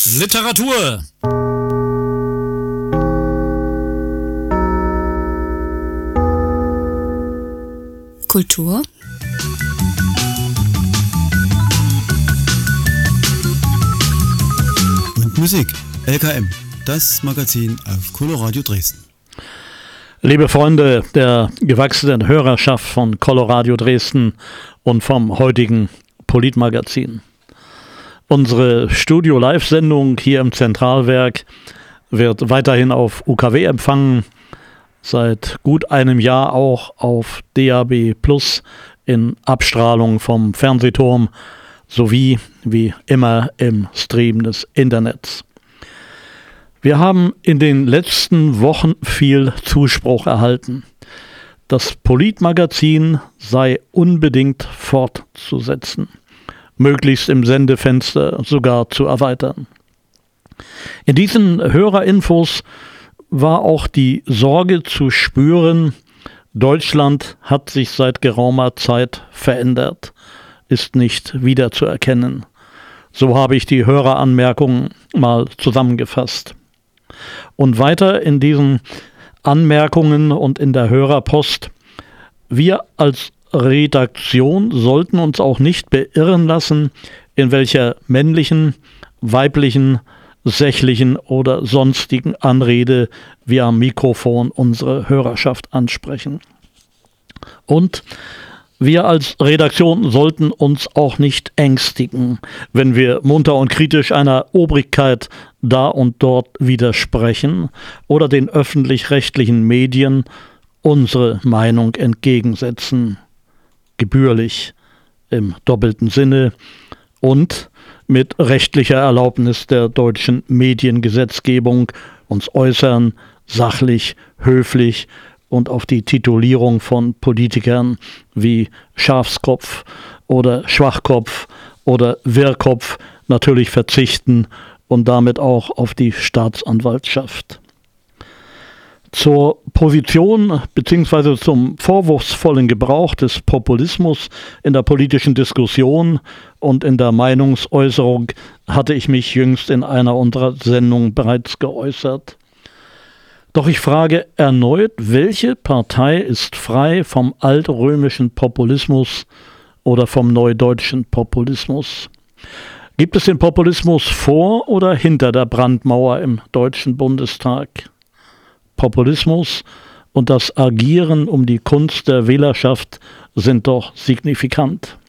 Literatur. Kultur. Und Musik. LKM, das Magazin auf Coloradio Dresden. Liebe Freunde der gewachsenen Hörerschaft von Coloradio Dresden und vom heutigen Politmagazin. Unsere Studio-Live-Sendung hier im Zentralwerk wird weiterhin auf UKW empfangen, seit gut einem Jahr auch auf DAB+ in Abstrahlung vom Fernsehturm sowie wie immer im Stream des Internets. Wir haben in den letzten Wochen viel Zuspruch erhalten. Das Politmagazin sei unbedingt fortzusetzen, möglichst im Sendefenster sogar zu erweitern. In diesen Hörerinfos war auch die Sorge zu spüren, Deutschland hat sich seit geraumer Zeit verändert, ist nicht wiederzuerkennen. So habe ich die Höreranmerkungen mal zusammengefasst. Und weiter in diesen Anmerkungen und in der Hörerpost: Wir als Redaktion sollten uns auch nicht beirren lassen, in welcher männlichen, weiblichen, sächlichen oder sonstigen Anrede wir am Mikrofon unsere Hörerschaft ansprechen. Und wir als Redaktion sollten uns auch nicht ängstigen, wenn wir munter und kritisch einer Obrigkeit da und dort widersprechen oder den öffentlich-rechtlichen Medien unsere Meinung entgegensetzen. Gebührlich im doppelten Sinne und mit rechtlicher Erlaubnis der deutschen Mediengesetzgebung uns äußern, sachlich, höflich und auf die Titulierung von Politikern wie Schafskopf oder Schwachkopf oder Wirrkopf natürlich verzichten und damit auch auf die Staatsanwaltschaft. Zur Position bzw. zum vorwurfsvollen Gebrauch des Populismus in der politischen Diskussion und in der Meinungsäußerung hatte ich mich jüngst in einer unserer Sendungen bereits geäußert. Doch ich frage erneut, welche Partei ist frei vom altrömischen Populismus oder vom neudeutschen Populismus? Gibt es den Populismus vor oder hinter der Brandmauer im Deutschen Bundestag? Populismus und das Agieren um die Kunst der Wählerschaft sind doch signifikant.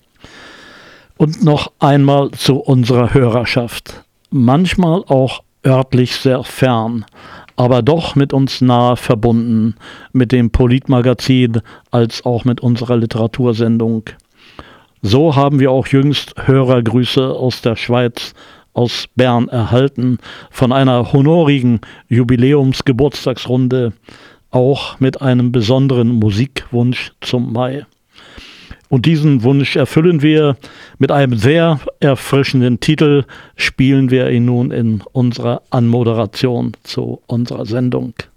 Und noch einmal zu unserer Hörerschaft. Manchmal auch örtlich sehr fern, aber doch mit uns nahe verbunden, mit dem Politmagazin als auch mit unserer Literatursendung. So haben wir auch jüngst Hörergrüße aus der Schweiz, aus Bern erhalten, von einer honorigen Jubiläumsgeburtstagsrunde, auch mit einem besonderen Musikwunsch zum Mai. Und diesen Wunsch erfüllen wir mit einem sehr erfrischenden Titel, spielen wir ihn nun in unserer Anmoderation zu unserer Sendung.